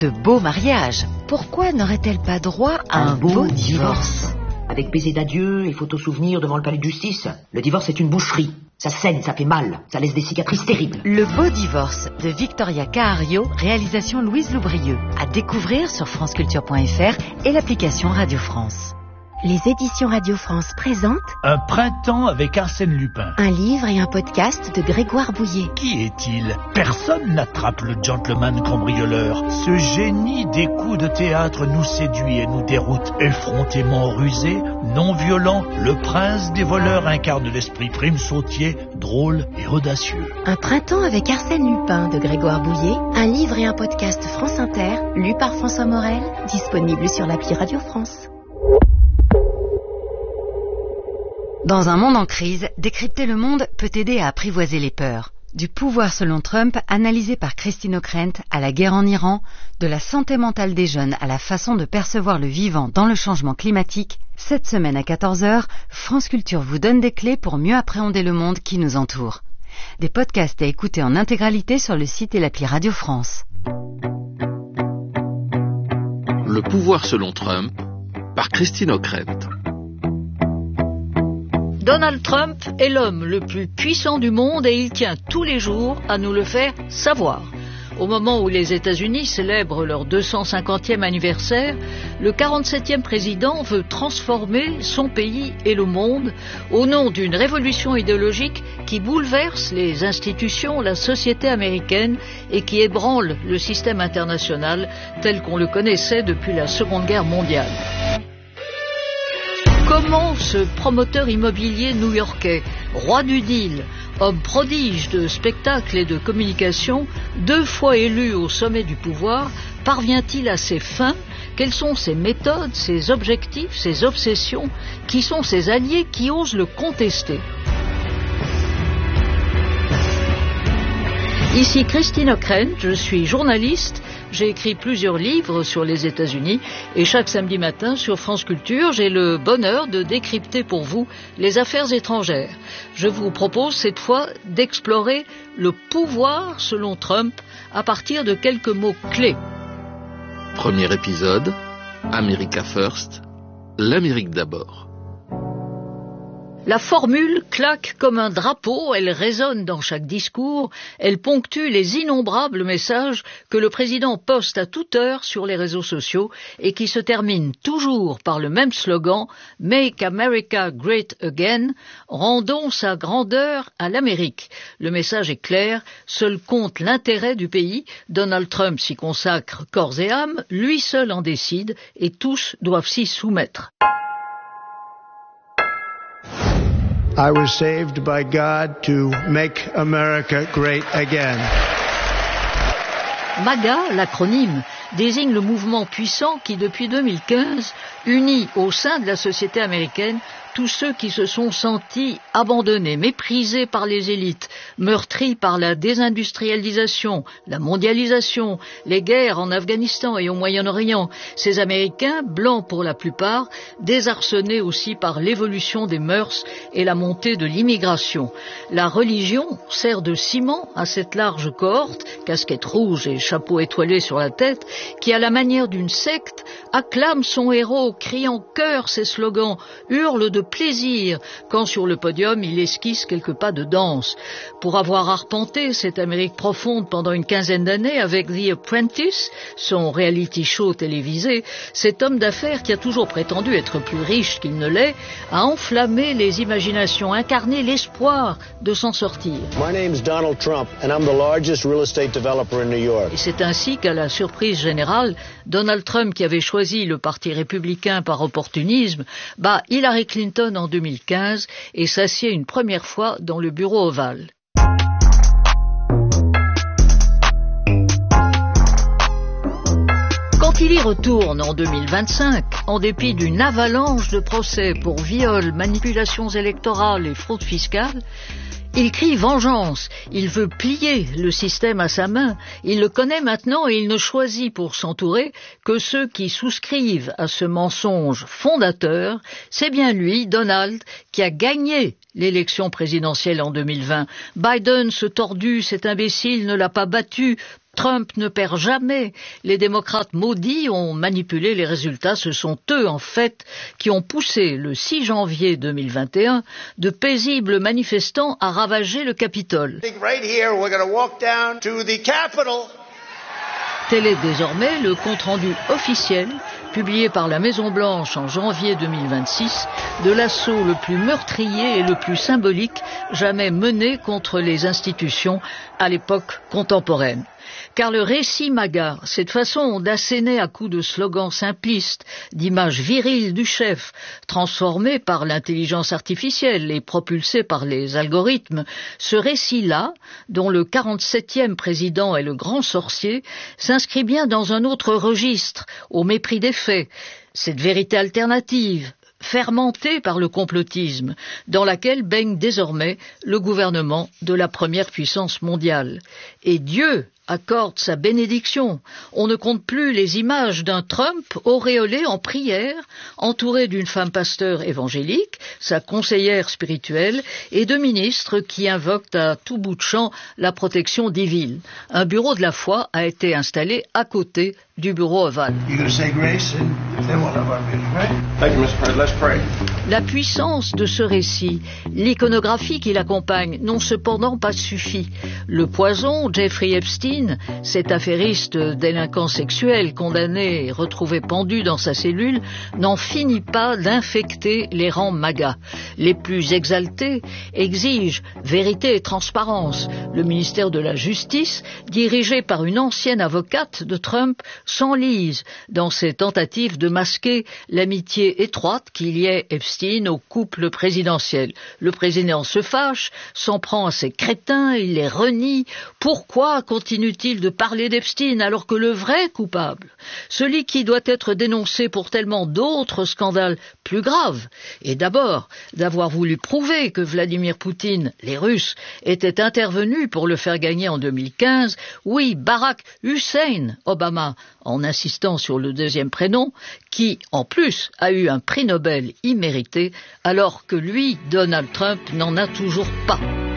De beaux mariages. Pourquoi n'aurait-elle pas droit à un beau divorce? Avec baiser d'adieu et photos souvenirs devant le palais de justice. Le divorce est une boucherie. Ça saigne, ça fait mal, ça laisse des cicatrices terribles. Le beau divorce de Victoria Cahario, réalisation Louise Loubrieux. À découvrir sur franceculture.fr et l'application Radio France. Les éditions Radio France présentent Un printemps avec Arsène Lupin. un livre et un podcast de Grégoire Bouillet. Qui est-il? Personne n'attrape le gentleman cambrioleur. Ce génie des coups de théâtre nous séduit et nous déroute. Effrontément rusé, non violent, le prince des voleurs incarne l'esprit prime sautier, drôle et audacieux. Un printemps avec Arsène Lupin de Grégoire Bouillet, un livre et un podcast France Inter, lu par François Morel, disponible sur l'appli Radio France. Dans un monde en crise, décrypter le monde peut aider à apprivoiser les peurs. Du pouvoir selon Trump, analysé par Christine O'Krent, à la guerre en Iran, de la santé mentale des jeunes à la façon de percevoir le vivant dans le changement climatique, cette semaine à 14h, France Culture vous donne des clés pour mieux appréhender le monde qui nous entoure. Des podcasts à écouter en intégralité sur le site et l'appli Radio France. Le pouvoir selon Trump, par Christine O'Krent. Donald Trump est l'homme le plus puissant du monde et il tient tous les jours à nous le faire savoir. Au moment où les États-Unis célèbrent leur 250e anniversaire, le 47e président veut transformer son pays et le monde au nom d'une révolution idéologique qui bouleverse les institutions, la société américaine et qui ébranle le système international tel qu'on le connaissait depuis la Seconde Guerre mondiale. Comment ce promoteur immobilier new-yorkais, roi du deal, homme prodige de spectacle et de communication, 2 fois élu au sommet du pouvoir, parvient-il à ses fins? Quelles sont ses méthodes, ses objectifs, ses obsessions? Qui sont ses alliés qui osent le contester? Ici Christine O'Krent, je suis journaliste. J'ai écrit plusieurs livres sur les États-Unis et chaque samedi matin sur France Culture, j'ai le bonheur de décrypter pour vous les affaires étrangères. Je vous propose cette fois d'explorer le pouvoir selon Trump à partir de quelques mots clés. Premier épisode, America First, l'Amérique d'abord. La formule claque comme un drapeau, elle résonne dans chaque discours, elle ponctue les innombrables messages que le président poste à toute heure sur les réseaux sociaux et qui se terminent toujours par le même slogan « Make America Great Again », rendons sa grandeur à l'Amérique. Le message est clair, seul compte l'intérêt du pays, Donald Trump s'y consacre corps et âme, lui seul en décide et tous doivent s'y soumettre. I was saved by God to make America great again. MAGA, l'acronyme, désigne le mouvement puissant qui, depuis 2015, unit au sein de la société américaine tous ceux qui se sont sentis abandonnés, méprisés par les élites, meurtris par la désindustrialisation, la mondialisation, les guerres en Afghanistan et au Moyen-Orient. Ces Américains, blancs pour la plupart, désarçonnés aussi par l'évolution des mœurs et la montée de l'immigration. La religion sert de ciment à cette large cohorte, casquette rouge et chapeau étoilé sur la tête, qui, à la manière d'une secte, acclame son héros, crie en chœur ses slogans, hurle de plaisir quand sur le podium il esquisse quelques pas de danse. Pour avoir arpenté cette Amérique profonde pendant une quinzaine d'années avec The Apprentice, son reality show télévisé, cet homme d'affaires qui a toujours prétendu être plus riche qu'il ne l'est, a enflammé les imaginations, incarné l'espoir de s'en sortir. My name's Donald Trump and I'm the largest real estate developer in New York. Et c'est ainsi qu'à la surprise générale, Donald Trump, qui avait choisi le parti républicain par opportunisme, bat Hillary Clinton en 2015 et s'assied une première fois dans le bureau ovale. Quand il y retourne en 2025, en dépit d'une avalanche de procès pour viol, manipulations électorales et fraude fiscale, il crie vengeance, il veut plier le système à sa main, il le connaît maintenant et il ne choisit pour s'entourer que ceux qui souscrivent à ce mensonge fondateur. C'est bien lui, Donald, qui a gagné l'élection présidentielle en 2020. Biden, ce tordu, cet imbécile, ne l'a pas battu, Trump ne perd jamais. Les démocrates maudits ont manipulé les résultats. Ce sont eux, en fait, qui ont poussé, le 6 janvier 2021, de paisibles manifestants à ravager le Capitole. Tel est désormais le compte-rendu officiel publié par la Maison-Blanche en janvier 2026 de l'assaut le plus meurtrier et le plus symbolique jamais mené contre les institutions à l'époque contemporaine. Car le récit MAGA, cette façon d'asséner à coups de slogans simplistes, d'images viriles du chef, transformées par l'intelligence artificielle et propulsées par les algorithmes, ce récit-là, dont le 47e président est le grand sorcier, s'inscrit bien dans un autre registre, au mépris des faits. Cette vérité alternative, fermentée par le complotisme, dans laquelle baigne désormais le gouvernement de la première puissance mondiale. Et Dieu accorde sa bénédiction. On ne compte plus les images d'un Trump auréolé en prière, entouré d'une femme pasteur évangélique, sa conseillère spirituelle, et de ministres qui invoquent à tout bout de champ la protection divine. Un bureau de la foi a été installé à côté du bureau ovale. La puissance de ce récit, l'iconographie qui l'accompagne, n'ont cependant pas suffi. Le poison, Jeffrey Epstein, cet affairiste délinquant sexuel condamné et retrouvé pendu dans sa cellule, n'en finit pas d'infecter les rangs MAGA. Les plus exaltés exigent vérité et transparence. Le ministère de la Justice, dirigé par une ancienne avocate de Trump, s'enlise dans ses tentatives de masquer l'amitié étroite qu'il liait Epstein au couple présidentiel. Le président se fâche, s'en prend à ces crétins, il les renie. Pourquoi continue-t-il de parler d'Epstein alors que le vrai coupable, celui qui doit être dénoncé pour tellement d'autres scandales plus graves, est d'abord d'avoir voulu prouver que Vladimir Poutine, les Russes, étaient intervenus pour le faire gagner en 2015, oui, Barack Hussein Obama, en insistant sur le deuxième prénom, qui, en plus, a eu un prix Nobel immérité, alors que lui, Donald Trump, n'en a toujours pas.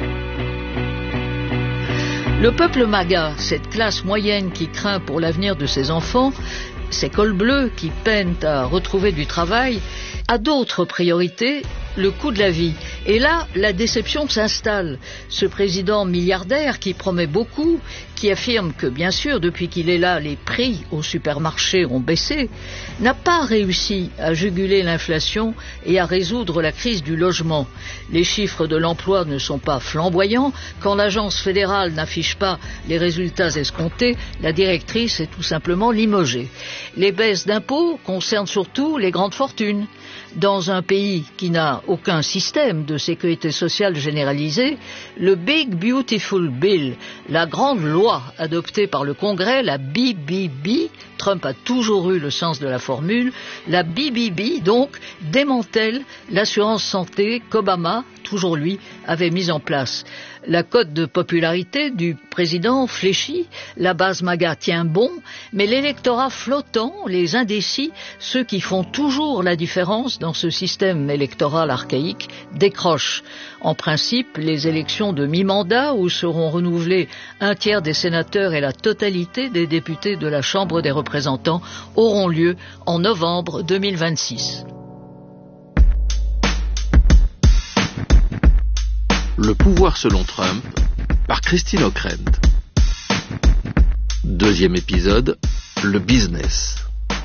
Le peuple MAGA, cette classe moyenne qui craint pour l'avenir de ses enfants, ces cols bleus qui peinent à retrouver du travail, a d'autres priorités, le coût de la vie. Et là, la déception s'installe. Ce président milliardaire qui promet beaucoup, qui affirme que, bien sûr, depuis qu'il est là, les prix au supermarché ont baissé, n'a pas réussi à juguler l'inflation et à résoudre la crise du logement. Les chiffres de l'emploi ne sont pas flamboyants. Quand l'agence fédérale n'affiche pas les résultats escomptés, la directrice est tout simplement limogée. Les baisses d'impôts concernent surtout les grandes fortunes. Dans un pays qui n'a aucun système de sécurité sociale généralisé, le Big Beautiful Bill, la grande loi adoptée par le Congrès, la BBB, Trump a toujours eu le sens de la formule, la BBB donc démantèle l'assurance santé qu'Obama, toujours lui, avait mise en place. La cote de popularité du président fléchit, la base MAGA tient bon, mais l'électorat flottant, les indécis, ceux qui font toujours la différence dans ce système électoral archaïque, décrochent. En principe, les élections de mi-mandat, où seront renouvelés un tiers des sénateurs et la totalité des députés de la Chambre des représentants, auront lieu en novembre 2026. Le pouvoir selon Trump, par Christine Ockrent. Deuxième épisode, le business.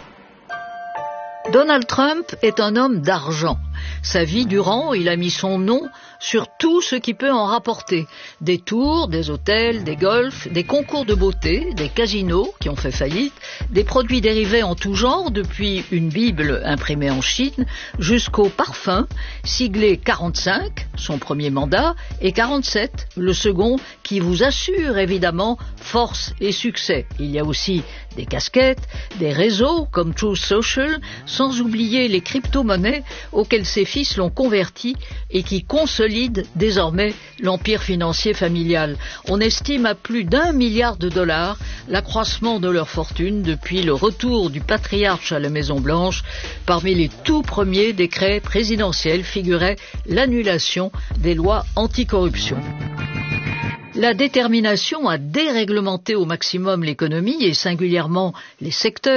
Donald Trump est un homme d'argent. Sa vie durant, il a mis son nom sur tout ce qui peut en rapporter. Des tours, des hôtels, des golfs, des concours de beauté, des casinos qui ont fait faillite, des produits dérivés en tout genre, depuis une Bible imprimée en Chine, jusqu'aux parfums, siglés 45, son premier mandat, et 47, le second, qui vous assure évidemment force et succès. Il y a aussi des casquettes, des réseaux comme Truth Social, sans oublier les crypto-monnaies auxquelles ses fils l'ont converti et qui consolident désormais l'empire financier familial. On estime à plus d'1 milliard de dollars l'accroissement de leur fortune depuis le retour du patriarche à la Maison-Blanche. Parmi les tout premiers décrets présidentiels figurait l'annulation des lois anticorruption. La détermination à déréglementer au maximum l'économie et singulièrement les secteurs